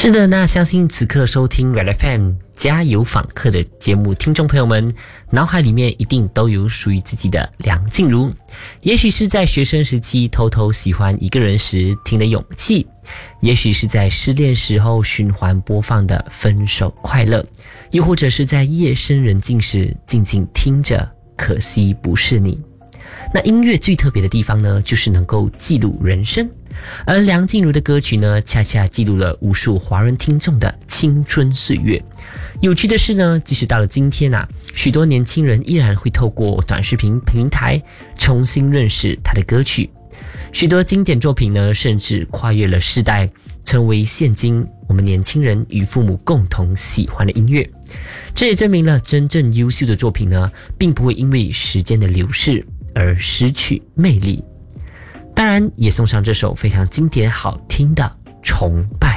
是的，那相信此刻收听 Red FM 加油访客的节目听众朋友们，脑海里面一定都有属于自己的梁静茹。也许是在学生时期偷偷喜欢一个人时听的勇气，也许是在失恋时候循环播放的分手快乐，又或者是在夜深人静时静静听着可惜不是你。那音乐最特别的地方呢，就是能够记录人生，而梁静茹的歌曲呢，恰恰记录了无数华人听众的青春岁月。有趣的是呢，即使到了今天啊，许多年轻人依然会透过短视频平台重新认识她的歌曲。许多经典作品呢，甚至跨越了世代，成为现今我们年轻人与父母共同喜欢的音乐。这也证明了真正优秀的作品呢，并不会因为时间的流逝而失去魅力。当然也送上这首非常经典好听的《崇拜》。